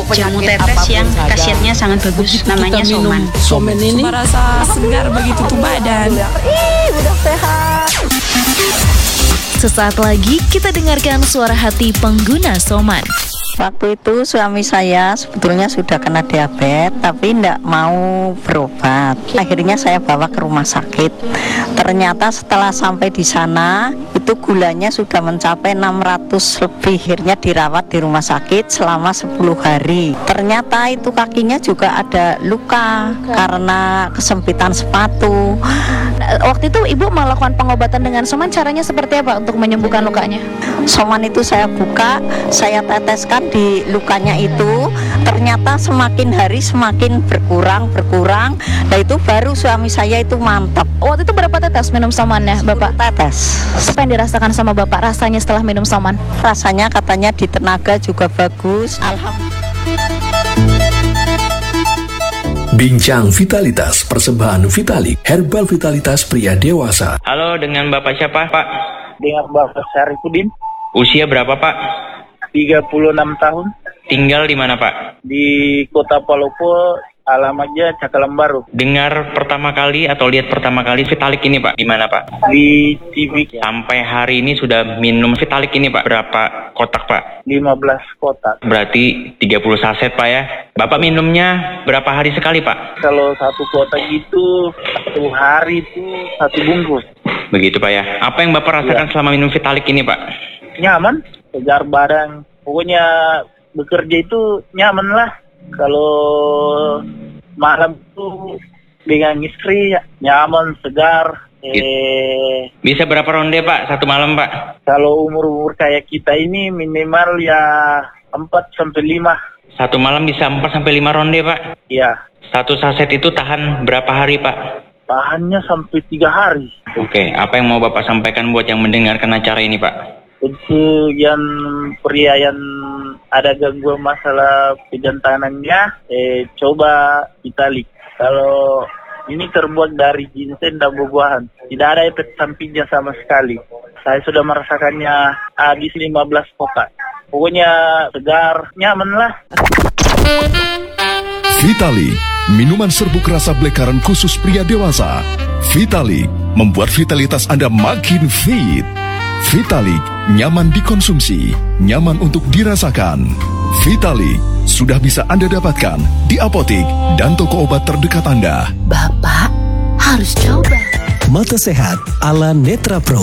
jamu tetes yang khasiatnya sangat bagus, namanya Soman. Soman ini merasa segar begitu tuh badan. Udah sehat. Sesaat lagi kita dengarkan suara hati pengguna Soman. Waktu itu suami saya sebetulnya sudah kena diabetes tapi tidak mau berobat. Akhirnya saya bawa ke rumah sakit. Ternyata setelah sampai di sana itu gulanya sudah mencapai 600 lebih. Akhirnya dirawat di rumah sakit selama 10 hari. Ternyata itu kakinya juga ada luka karena kesempitan sepatu. Waktu itu ibu melakukan pengobatan dengan Soman, caranya seperti apa untuk menyembuhkan lukanya? Soman itu saya buka, saya teteskan di lukanya itu, ternyata semakin hari semakin berkurang. Nah itu baru suami saya itu mantap. Waktu itu berapa tetes minum Somannya, Bapak? Tetes. Apa yang dirasakan sama Bapak rasanya setelah minum Soman? Rasanya katanya di tenaga juga bagus. Alhamdulillah. Bincang Vitalitas, persembahan Vitalik, herbal vitalitas pria dewasa. Halo, dengan Bapak siapa, Pak? Dengan Bapak Syarifudin. Usia berapa, Pak? 36 tahun. Tinggal di mana, Pak? Di Kota Palopo, alamatnya Cakalang Baru. Dengar pertama kali atau lihat pertama kali Vitalik ini, Pak? Di mana, Pak? Di TV. Sampai hari ini sudah minum Vitalik ini, Pak? Berapa kotak, Pak? 15 kotak. Berarti 30 saset, Pak ya? Bapak minumnya berapa hari sekali, Pak? Kalau satu kotak itu, satu hari itu satu bungkus. Begitu, Pak ya? Apa yang Bapak rasakan selama minum Vitalik ini, Pak? Nyaman, segar badan. Pokoknya bekerja itu nyaman lah. Kalau malam itu dengan istri nyaman, segar. Bisa berapa ronde, Pak, satu malam, Pak? Kalau umur-umur kayak kita ini minimal ya 4-5. Satu malam bisa 4-5 ronde, Pak? Iya. Satu saset itu tahan berapa hari, Pak? Tahannya sampai 3 hari. Oke, apa yang mau Bapak sampaikan buat yang mendengarkan acara ini, Pak? Untuk yang pria yang ada gangguan masalah kejantanannya, coba Vitalik. Kalau ini terbuat dari ginseng dan buah-buahan, tidak ada efek sampingnya sama sekali. Saya sudah merasakannya habis 15 kotak. Pokoknya segar, nyaman lah. Vitalik, minuman serbuk rasa black currant khusus pria dewasa. Vitalik membuat vitalitas Anda makin fit. Vitalik nyaman dikonsumsi, nyaman untuk dirasakan. Vitalik sudah bisa Anda dapatkan di apotik dan toko obat terdekat Anda. Bapak harus coba. Mata sehat ala Netra Pro.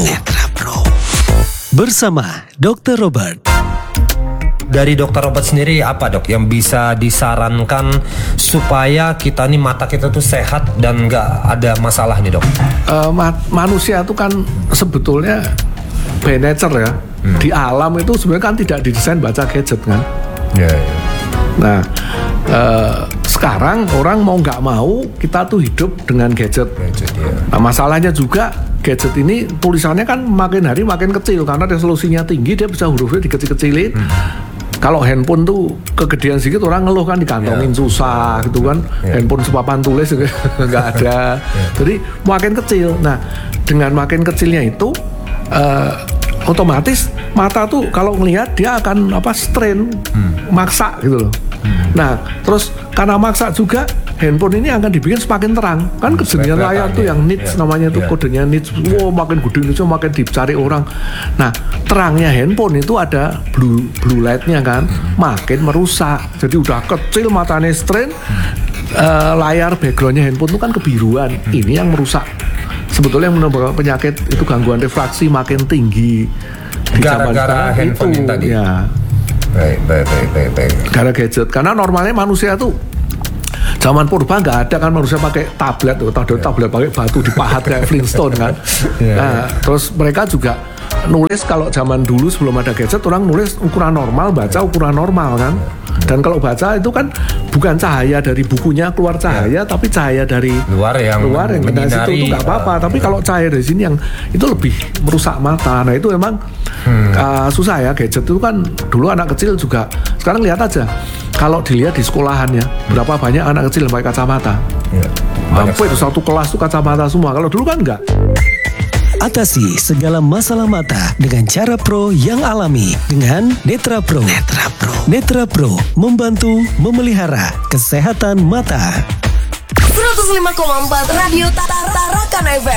Bersama Dr. Robert. Dari Dokter Robert sendiri apa, Dok, yang bisa disarankan supaya kita nih mata kita tuh sehat dan nggak ada masalah nih, Dok? Manusia itu kan sebetulnya by nature ya. Di alam itu sebenarnya kan tidak didesain baca gadget kan. Yeah. Nah sekarang orang mau nggak mau kita tuh hidup dengan gadget. Nah masalahnya juga gadget ini tulisannya kan makin hari makin kecil karena resolusinya tinggi, dia bisa hurufnya dikecil-kecilin. Kalau handphone tuh kegedean sedikit orang ngeluh kan dikantongin susah gitu kan. Handphone sepapan tulis nggak ada. Jadi makin kecil. Nah dengan makin kecilnya itu otomatis mata tuh kalau ngelihat dia akan strain, maksa gitu loh. Nah terus karena maksa juga handphone ini akan dibikin semakin terang kan, kesenian layar tuh yang nits namanya tuh kodenya nits. Makin gede itu makin dicari orang. Nah terangnya handphone itu ada blue lightnya kan, makin merusak. Jadi udah kecil matanya strain, layar backgroundnya handphone itu kan kebiruan. Ini yang merusak. Sebetulnya yang menyebabkan penyakit itu gangguan refraksi makin tinggi di gara-gara handphone itu, tadi. Ya. Baik. Gara gadget. Karena normalnya manusia tuh zaman purba nggak ada kan manusia pakai tablet, tablet pakai batu dipahat kayak Flintstone kan. Nah, terus mereka juga nulis kalau zaman dulu sebelum ada gadget orang nulis ukuran normal, baca ukuran normal kan. Dan kalau baca itu kan bukan cahaya dari bukunya keluar cahaya, tapi cahaya dari luar yang dari situ itu nggak apa-apa. Tapi kalau cahaya dari sini yang itu lebih merusak mata. Nah itu emang susah ya gadget itu kan. Dulu anak kecil juga, sekarang lihat aja kalau dilihat di sekolahan ya, berapa banyak anak kecil yang pakai kacamata. Hampir satu kelas tuh kacamata semua. Kalau dulu kan enggak. Atasi segala masalah mata dengan cara pro yang alami dengan Netra Pro. Netra Pro membantu memelihara kesehatan mata. 105,4 Radio Tarakan FM.